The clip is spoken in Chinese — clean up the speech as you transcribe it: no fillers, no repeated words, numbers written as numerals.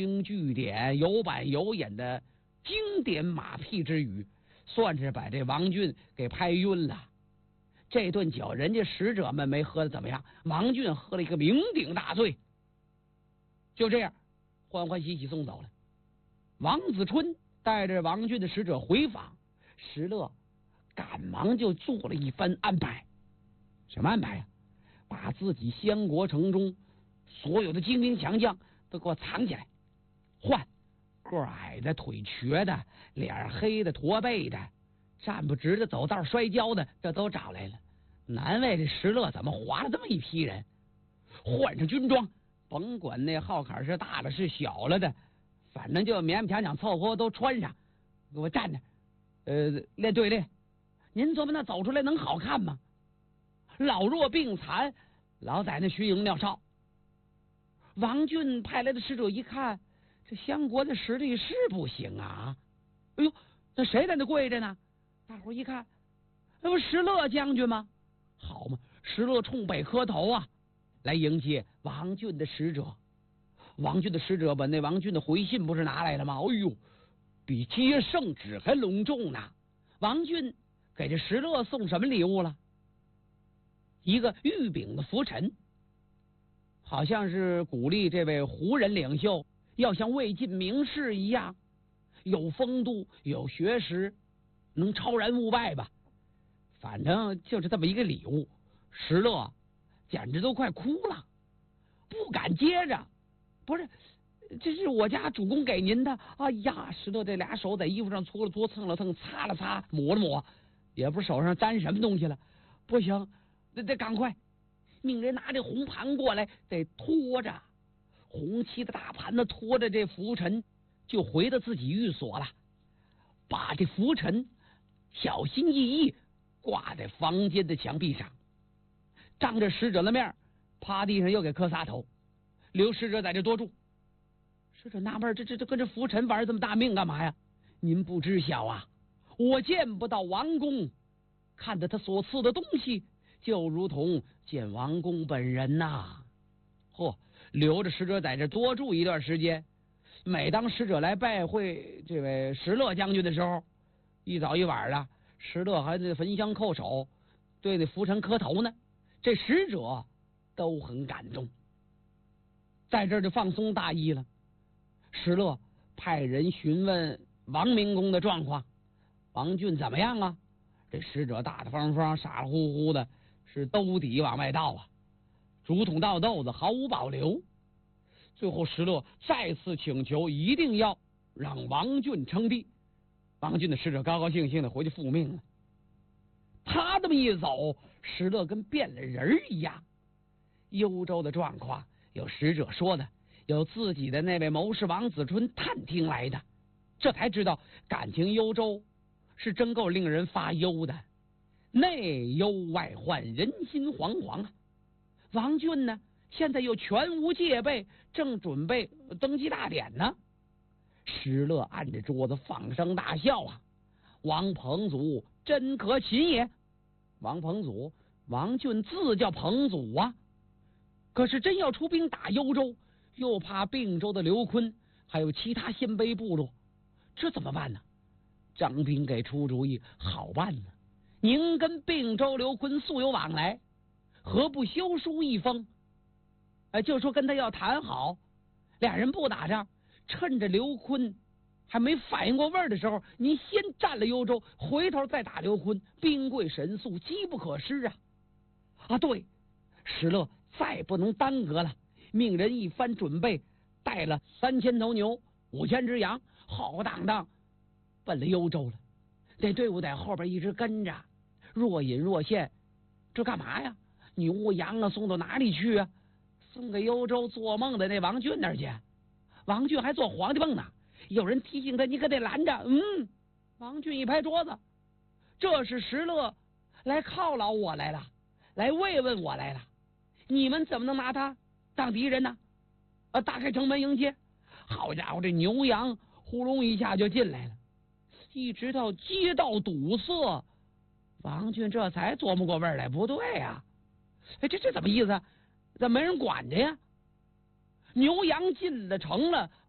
经据典、有板有眼的经典马屁之语，算是把这王俊给拍晕了。这顿酒，人家使者们没喝的怎么样，王俊喝了一个酩酊大醉。就这样，欢欢喜喜送走了。王子春带着王俊的使者回访，石勒赶忙就做了一番安排。什么安排呀？把自己相国城中所有的精兵强将都给我藏起来，换个矮的、腿瘸的、脸黑的、驼背的、站不直的、走道摔跤的，这都找来了。难为这石勒怎么划了这么一批人，换上军装，甭管那号坎是大了是小了的，反正就勉勉强强凑合都穿上，给我站着，练队列。您琢磨那走出来能好看吗？老弱病残，老在那虚营尿哨。王俊派来的使者一看，这相国的实力是不行啊！哎呦，那谁在那跪着呢？大伙一看，那不石勒将军吗？好嘛，石勒冲北磕头啊，来迎接王俊的使者。王俊的使者把那王俊的回信不是拿来了吗？哎呦，比接圣旨还隆重呢！王俊给这石勒送什么礼物了？一个玉柄的拂尘，好像是鼓励这位胡人领袖要像魏晋名士一样有风度、有学识，能超然物外吧。反正就是这么一个礼物，石勒简直都快哭了，不敢接着。不是，这是我家主公给您的。哎呀，石勒这俩手在衣服上搓了搓、蹭了蹭、擦了擦、抹了抹，也不知手上沾什么东西了。不行，得赶快命人拿这红盘过来，得拖着红漆的大盘子，拖着这拂尘就回到自己寓所了，把这拂尘小心翼翼挂在房间的墙壁上，当着使者的面趴地上又给磕仨头，留使者在这多住。使者纳闷，这跟这拂尘玩这么大命干嘛呀？您不知晓啊，我见不到王公，看着他所赐的东西，就如同见王公本人呐。嚯，留着使者在这多住一段时间。每当使者来拜会这位石勒将军的时候，一早一晚的，石勒还得焚香叩首，对那拂尘磕头呢。这使者都很感动，在这儿就放松大意了。石勒派人询问王明公的状况，王俊怎么样啊？这使者大大方方、傻乎乎的，是兜底往外倒啊，竹筒倒豆子，毫无保留。最后石勒再次请求，一定要让王俊称帝。王俊的使者高高兴兴的回去复命了。他这么一走，石勒跟变了人一样。幽州的状况有使者说的，有自己的那位谋士王子春探听来的，这才知道感情幽州是真够令人发忧的，内忧外患，人心惶惶啊。王俊呢，现在又全无戒备，正准备登基大典呢。石勒按着桌子放声大笑啊！王彭祖真可擒也！王彭祖，王俊自叫彭祖啊。可是真要出兵打幽州，又怕并州的刘坤还有其他鲜卑部落，这怎么办呢？张平给出主意，好办呢。您跟并州刘坤素有往来，何不修书一封？就说跟他要谈好，俩人不打仗，趁着刘坤还没反应过味儿的时候，您先占了幽州，回头再打刘坤，兵贵神速，机不可失啊！啊，对，石勒再不能耽搁了，命人一番准备，带了3000头牛，5000只羊，浩荡荡奔了幽州了。这队伍在后边一直跟着，若隐若现。这干嘛呀？牛羊啊，送到哪里去啊？送给幽州做梦的那王俊那儿去。王俊还做皇帝梦呢，有人提醒他，你可得拦着。王俊一拍桌子，这是石勒来犒劳我来了，来慰问我来了，你们怎么能拿他当敌人呢？打开城门迎接。好家伙，这牛羊呼隆一下就进来了，一直到街道堵塞，王俊这才琢磨过味儿来，不对呀，这怎么意思？怎么没人管着呀？牛羊进了城了，